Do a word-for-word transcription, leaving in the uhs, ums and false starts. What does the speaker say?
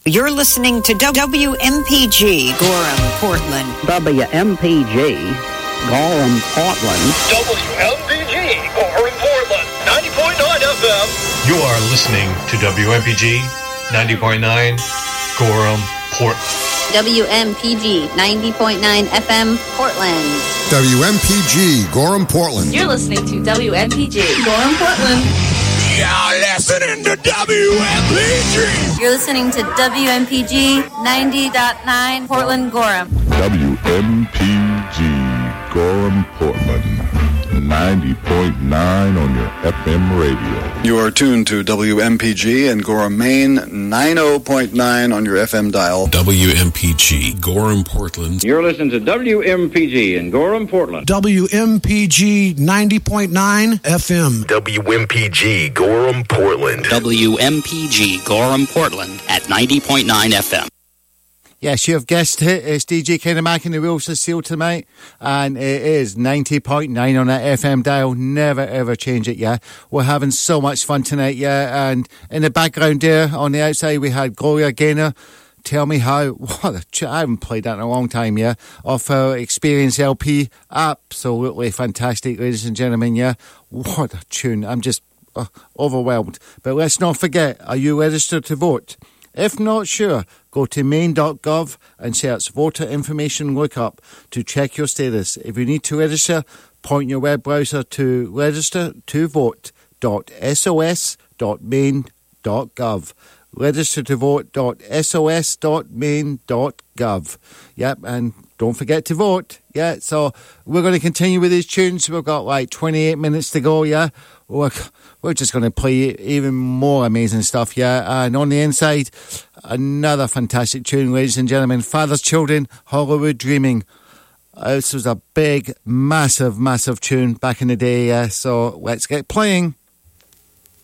You're listening to W M P G, Gorham, Portland. W M P G, Gorham, Portland. W M P G, Gorham, Portland, ninety point nine F M. You are listening to W M P G, ninety point nine, Gorham, Portland. W M P G, ninety point nine F M, Portland. W M P G, Gorham, Portland. You're listening to W M P G, Gorham, Portland. You're listening to W M P G. You're listening to W M P G, ninety point nine, Portland, Gorham. W M P G, Gorham, Portland, ninety point nine on your F M radio. You are tuned to W M P G in Gorham, Maine, ninety point nine on your F M dial. W M P G, Gorham, Portland. You're listening to W M P G in Gorham, Portland. W M P G, ninety point nine F M. W M P G, Gorham, Portland. W M P G, Gorham, Portland at ninety point nine F M. Yes, you have guessed it. It's D J Kenny Mac in the wheels of steel tonight, and it is ninety point nine on that F M dial. Never ever change it, yeah. We're having so much fun tonight, yeah. And in the background there, on the outside, we had Gloria Gaynor. Tell Me How. What a ch- I haven't played that in a long time, yeah. Off her Experience L P. Absolutely fantastic, ladies and gentlemen, yeah. What a tune. I'm just uh, overwhelmed. But let's not forget, are you registered to vote? If not sure, go to maine dot gov and search Voter Information Lookup to check your status. If you need to register, point your web browser to register to vote dot s o s dot maine dot gov. register to vote dot s o s dot maine dot gov. Yep, and don't forget to vote. Yeah, so we're going to continue with these tunes. We've got like twenty-eight minutes to go, yeah. We're, we're just going to play even more amazing stuff, yeah. And on the inside, another fantastic tune, ladies and gentlemen. Father's Children, Hollywood Dreaming. Uh, this was a big, massive, massive tune back in the day, yeah. So let's get playing.